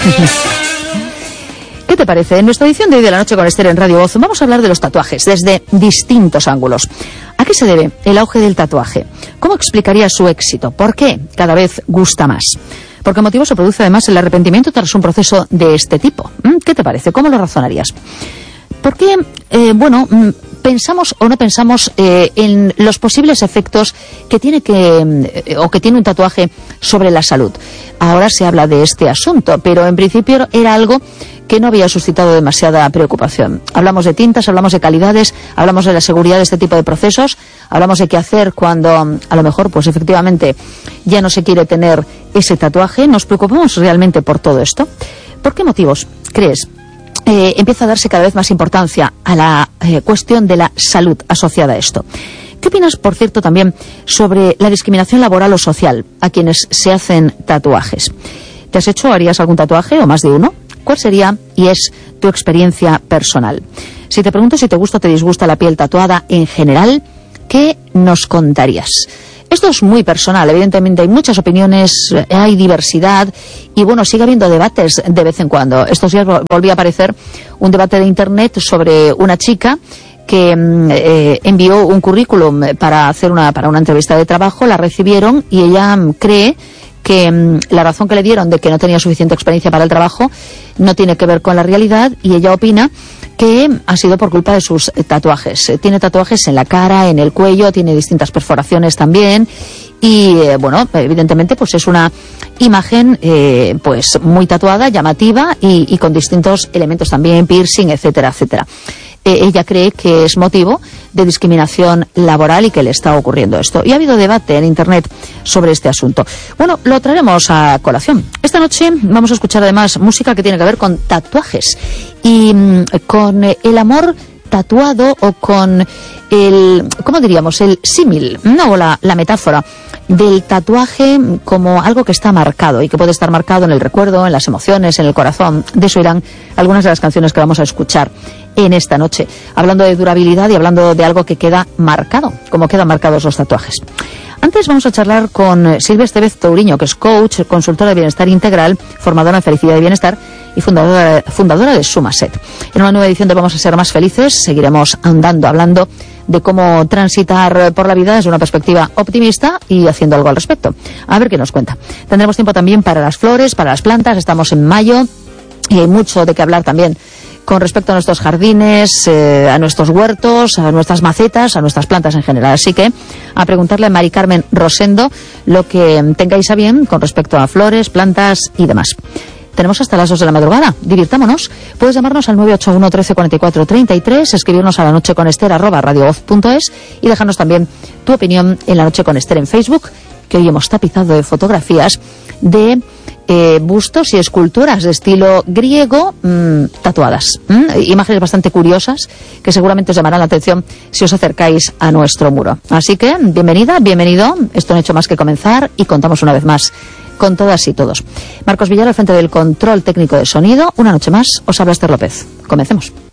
¿Qué te parece? En nuestra edición de hoy de La Noche con Esther en Radio Voz vamos a hablar de los tatuajes desde distintos ángulos. ¿A qué se debe el auge del tatuaje? ¿Cómo explicaría su éxito? ¿Por qué cada vez gusta más? ¿Por qué motivo se produce además el arrepentimiento tras un proceso de este tipo? ¿Qué te parece? ¿Cómo lo razonarías? ¿Por qué, pensamos o no pensamos en los posibles efectos que tiene un tatuaje sobre la salud? Ahora se habla de este asunto, pero en principio era algo que no había suscitado demasiada preocupación. Hablamos de tintas, hablamos de calidades, hablamos de la seguridad de este tipo de procesos, hablamos de qué hacer cuando a lo mejor pues efectivamente ya no se quiere tener ese tatuaje. ¿Nos preocupamos realmente por todo esto? ¿Por qué motivos crees empieza a darse cada vez más importancia a la cuestión de la salud asociada a esto? ¿Qué opinas, por cierto, también sobre la discriminación laboral o social a quienes se hacen tatuajes? ¿Te has hecho o harías algún tatuaje o más de uno? ¿Cuál sería y es tu experiencia personal? Si te pregunto si te gusta o te disgusta la piel tatuada en general, ¿qué nos contarías? Esto es muy personal, evidentemente hay muchas opiniones, hay diversidad y bueno, sigue habiendo debates de vez en cuando. Estos días volvió a aparecer un debate de internet sobre una chica que envió un currículum para una entrevista de trabajo, la recibieron y ella cree que la razón que le dieron de que no tenía suficiente experiencia para el trabajo no tiene que ver con la realidad y ella opina que ha sido por culpa de sus tatuajes. Tiene tatuajes en la cara, en el cuello, tiene distintas perforaciones también y bueno, evidentemente pues es una imagen pues muy tatuada, llamativa y con distintos elementos también, piercing, etcétera, etcétera. Ella cree que es motivo de discriminación laboral y que le está ocurriendo esto. Y ha habido debate en Internet sobre este asunto. Bueno, lo traeremos a colación. Esta noche vamos a escuchar además música que tiene que ver con tatuajes y con el amor tatuado o con el, ¿cómo diríamos?, el símil, ¿no? O la metáfora del tatuaje como algo que está marcado y que puede estar marcado en el recuerdo, en las emociones, en el corazón. De eso irán algunas de las canciones que vamos a escuchar en esta noche, hablando de durabilidad y hablando de algo que queda marcado, como quedan marcados los tatuajes. Antes vamos a charlar con Silvia Estevez Touriño, que es coach, consultora de bienestar integral, formadora en felicidad y bienestar y fundadora de Sumaset. En una nueva edición de Vamos a ser más felices seguiremos andando, hablando de cómo transitar por la vida desde una perspectiva optimista y haciendo algo al respecto. A ver qué nos cuenta. Tendremos tiempo también para las flores, para las plantas. Estamos en mayo y hay mucho de qué hablar también con respecto a nuestros jardines, a nuestros huertos, a nuestras macetas, a nuestras plantas en general. Así que a preguntarle a Mari Carmen Rosendo lo que tengáis a bien con respecto a flores, plantas y demás. Tenemos hasta las 2 de la madrugada. Divirtámonos. Puedes llamarnos al 981 13 44 33, escribirnos a lanocheconester@radiovoz.es y dejarnos también tu opinión en La Noche con Esther en Facebook, que hoy hemos tapizado de fotografías de bustos y esculturas de estilo griego tatuadas. Imágenes bastante curiosas que seguramente os llamarán la atención si os acercáis a nuestro muro. Así que, bienvenida, bienvenido. Esto no ha hecho más que comenzar y contamos una vez más con todas y todos. Marcos Villar al frente del control técnico de sonido. Una noche más os habla Esther López. Comencemos.